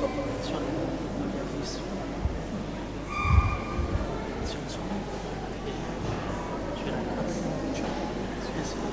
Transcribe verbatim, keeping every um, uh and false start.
Attenzione, non li ha visto. Attenzione su. C'è ragazzi, c'è. Sì, sì.